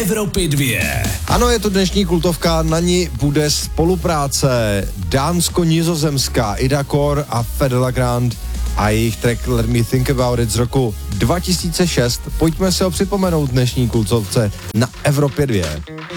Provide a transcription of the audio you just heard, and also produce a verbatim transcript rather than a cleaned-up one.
Evropy dvě. Ano, je to dnešní kultovka, na ní bude spolupráce dánsko-nizozemská Ida Kor a Fedela Grant a jejich track Let Me Think About It z roku dva tisíce šest. Pojďme si ho připomenout dnešní kultovce na Evropě dvě.